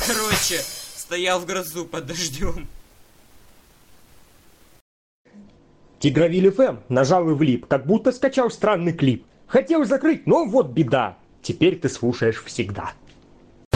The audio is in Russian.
Короче, стоял в грозу под дождем. Тигровиль ФМ нажал и влип, как будто скачал странный клип. Хотел закрыть, но вот беда. Теперь ты слушаешь всегда.